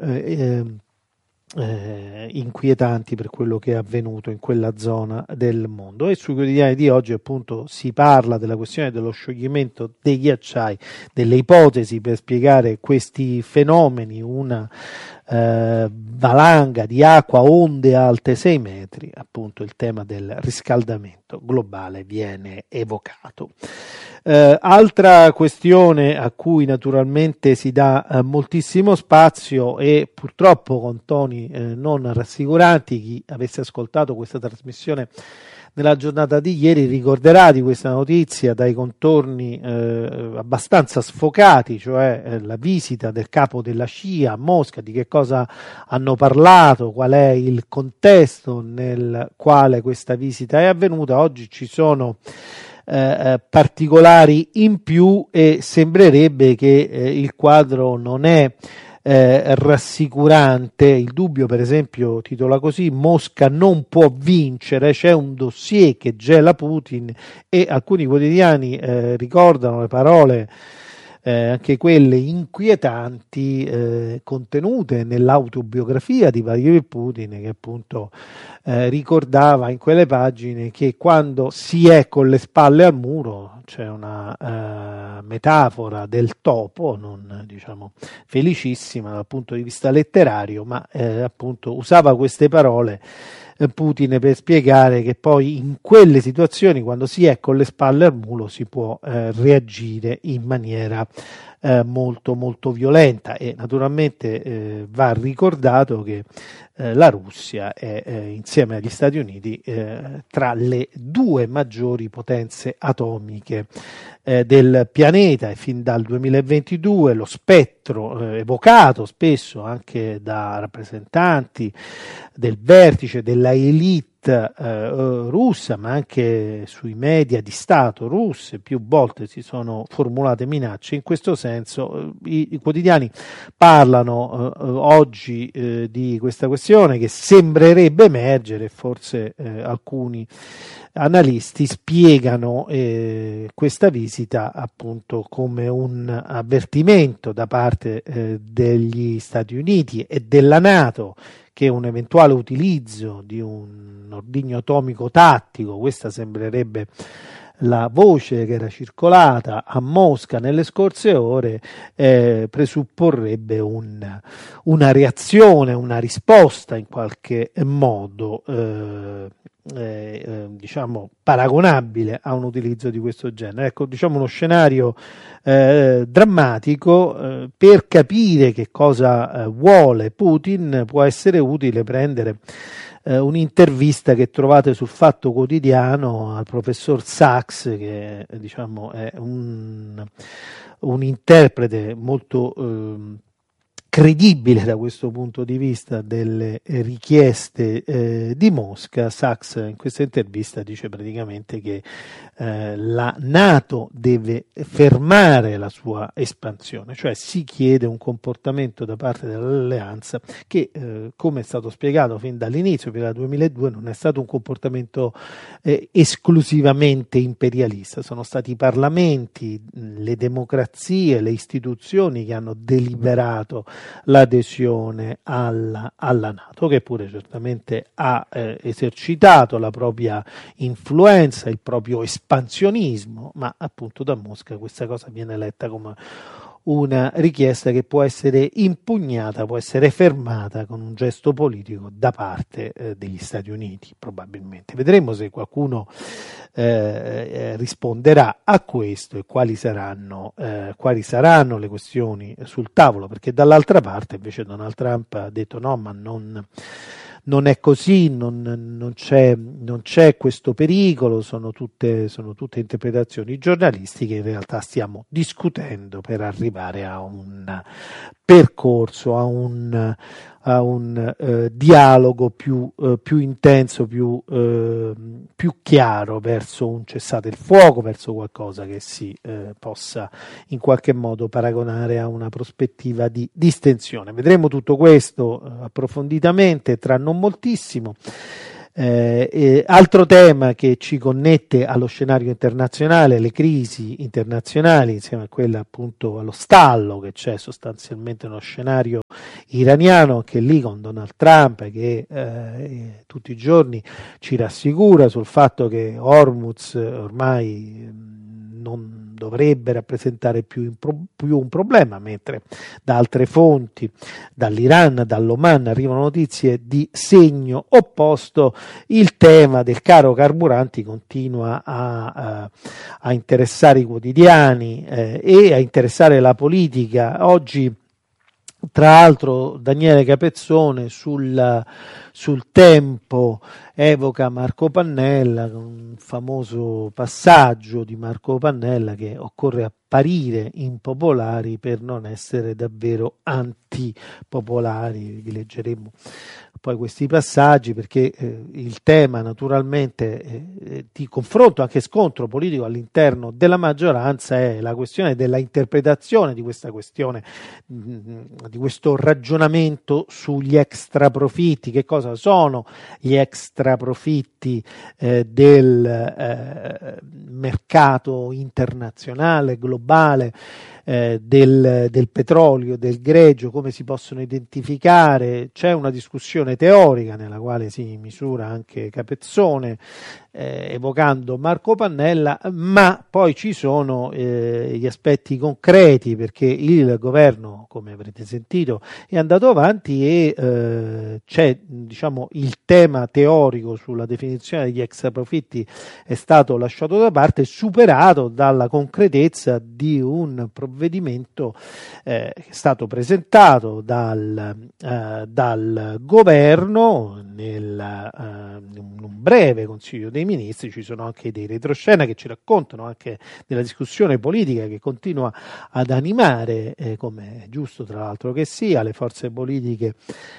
inquietanti per quello che è avvenuto in quella zona del mondo. E sui quotidiani di oggi appunto si parla della questione dello scioglimento dei ghiacciai, delle ipotesi per spiegare questi fenomeni, una valanga di acqua, onde alte 6 metri, appunto il tema del riscaldamento globale viene evocato. Altra questione a cui naturalmente si dà moltissimo spazio e purtroppo con toni non rassicuranti, chi avesse ascoltato questa trasmissione nella giornata di ieri ricorderà di questa notizia dai contorni abbastanza sfocati, cioè la visita del capo della CIA a Mosca, di che cosa hanno parlato, qual è il contesto nel quale questa visita è avvenuta. Oggi ci sono particolari in più e sembrerebbe che il quadro non è rassicurante. Il Dubbio, per esempio, titola così: Mosca non può vincere, c'è un dossier che gela Putin, e alcuni quotidiani ricordano le parole anche quelle inquietanti contenute nell'autobiografia di Vladimir Putin, che appunto ricordava in quelle pagine che quando si è con le spalle al muro, c'è una metafora del topo, non diciamo felicissima dal punto di vista letterario, ma appunto usava queste parole Putin per spiegare che poi in quelle situazioni, quando si è con le spalle al muro, si può reagire in maniera molto molto violenta. E naturalmente va ricordato che la Russia è insieme agli Stati Uniti tra le 2 maggiori potenze atomiche del pianeta, e fin dal 2022 lo spettro evocato spesso anche da rappresentanti del vertice, della elite russa, ma anche sui media di Stato russe più volte si sono formulate minacce in questo senso. I quotidiani parlano oggi di questa questione che sembrerebbe emergere, forse alcuni analisti spiegano questa visita appunto come un avvertimento da parte degli Stati Uniti e della NATO che un eventuale utilizzo di un ordigno atomico tattico, questa sembrerebbe la voce che era circolata a Mosca nelle scorse ore, presupporrebbe una reazione, una risposta in qualche modo diciamo paragonabile a un utilizzo di questo genere. Ecco, diciamo uno scenario drammatico. Per capire che cosa vuole Putin può essere utile prendere un'intervista che trovate sul Fatto Quotidiano al professor Sachs, che diciamo è un interprete molto credibile da questo punto di vista delle richieste di Mosca. Sachs in questa intervista dice praticamente che la NATO deve fermare la sua espansione, cioè si chiede un comportamento da parte dell'alleanza che, come è stato spiegato fin dall'inizio, per il 2002, non è stato un comportamento esclusivamente imperialista, sono stati i parlamenti, le democrazie, le istituzioni che hanno deliberato l'adesione alla NATO, che pure certamente ha esercitato la propria influenza, il proprio espansionismo, ma appunto da Mosca questa cosa viene letta come una richiesta che può essere impugnata, può essere fermata con un gesto politico da parte degli Stati Uniti, probabilmente. Vedremo se qualcuno risponderà a questo e quali saranno le questioni sul tavolo, perché dall'altra parte invece Donald Trump ha detto no, ma non è così, non c'è questo pericolo, sono tutte interpretazioni giornalistiche. In realtà stiamo discutendo per arrivare a un percorso, a un dialogo più intenso, più chiaro verso un cessate il fuoco, verso qualcosa che si possa in qualche modo paragonare a una prospettiva di distensione. Vedremo tutto questo approfonditamente tra non moltissimo. Altro tema che ci connette allo scenario internazionale, le crisi internazionali, insieme a quella appunto allo stallo che c'è sostanzialmente uno scenario iraniano, che lì con Donald Trump che tutti i giorni ci rassicura sul fatto che Hormuz ormai non dovrebbe rappresentare più un problema, mentre da altre fonti, dall'Iran, dall'Oman, arrivano notizie di segno opposto. Il tema del caro carburanti continua a interessare i quotidiani e a interessare la politica. Oggi, tra l'altro, Daniele Capezzone sul Tempo evoca Marco Pannella, un famoso passaggio di Marco Pannella che occorre apparire impopolari per non essere davvero antipopolari. Vi leggeremo poi questi passaggi, perché il tema naturalmente di confronto, anche scontro politico all'interno della maggioranza, è la questione della interpretazione di questa questione, di questo ragionamento sugli extra profitti. Che cosa sono gli extra profitti del mercato internazionale, globale, del petrolio, del greggio, come si possono identificare? C'è una discussione teorica nella quale si misura anche Capezzone, evocando Marco Pannella, ma poi ci sono gli aspetti concreti, perché il governo, come avrete sentito, è andato avanti e c'è, diciamo, il tema teorico sulla definizione degli extra profitti è stato lasciato da parte, superato dalla concretezza di un provvedimento che è stato presentato dal governo in un breve Consiglio dei Ministri. Ci sono anche dei retroscena che ci raccontano anche della discussione politica che continua ad animare, come è giusto tra l'altro che sia, le forze politiche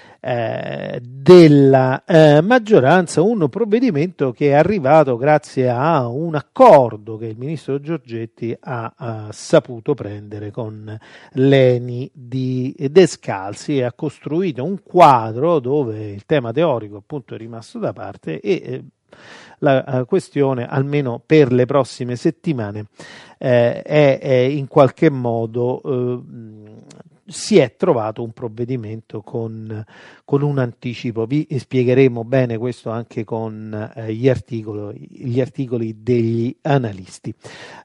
della maggioranza. Un provvedimento che è arrivato grazie a un accordo che il ministro Giorgetti ha saputo prendere con l'ENI di Descalzi, e ha costruito un quadro dove il tema teorico appunto è rimasto da parte e la questione, almeno per le prossime settimane, è in qualche modo si è trovato un provvedimento con un anticipo. Vi spiegheremo bene questo anche con gli articoli degli analisti.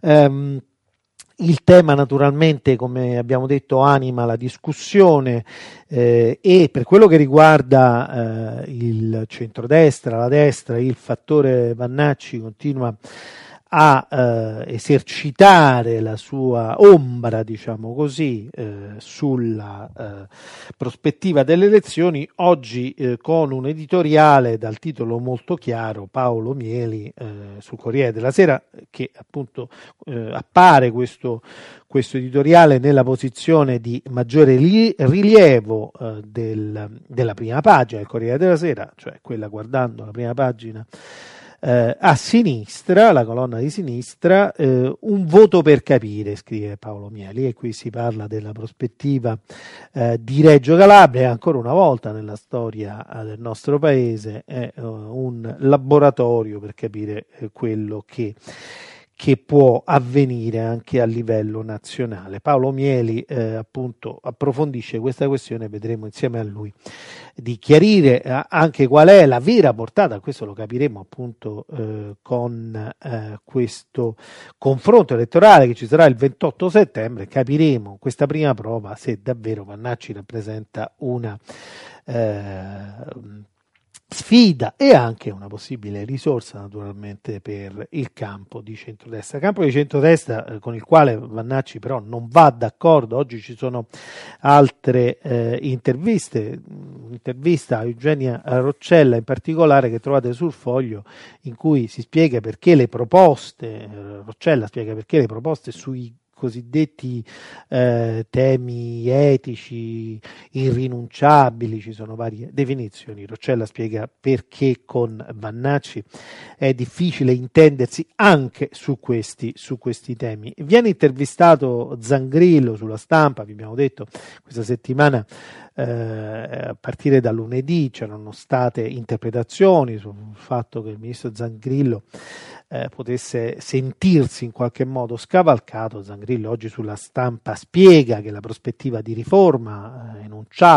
Il tema naturalmente, come abbiamo detto, anima la discussione e per quello che riguarda il centrodestra, la destra, il fattore Vannacci continua a esercitare la sua ombra, diciamo così, sulla prospettiva delle elezioni. Oggi con un editoriale dal titolo molto chiaro, Paolo Mieli sul Corriere della Sera, che appunto appare questo editoriale nella posizione di maggiore rilievo della prima pagina del Corriere della Sera, cioè quella guardando la prima pagina a sinistra, la colonna di sinistra. Un voto per capire, scrive Paolo Mieli, e qui si parla della prospettiva di Reggio Calabria, e ancora una volta nella storia del nostro paese è un laboratorio per capire quello che che può avvenire anche a livello nazionale. Paolo Mieli appunto approfondisce questa questione, vedremo insieme a lui di chiarire anche qual è la vera portata. Questo lo capiremo appunto con questo confronto elettorale che ci sarà il 28 settembre, capiremo questa prima prova se davvero Vannacci rappresenta una sfida e anche una possibile risorsa naturalmente per il campo di centrodestra. Campo di centrodestra con il quale Vannacci però non va d'accordo. Oggi ci sono altre interviste, un'intervista a Eugenia Roccella in particolare che trovate sul Foglio, in cui si spiega perché le proposte, Roccella spiega perché le proposte sui cosiddetti temi etici irrinunciabili, ci sono varie definizioni. Roccella spiega perché con Vannacci è difficile intendersi anche su questi temi. Viene intervistato Zangrillo sulla Stampa, vi abbiamo detto questa settimana a partire da lunedì c'erano state interpretazioni sul fatto che il ministro Zangrillo potesse sentirsi in qualche modo scavalcato. Zangrillo oggi sulla Stampa spiega che la prospettiva di riforma enunciata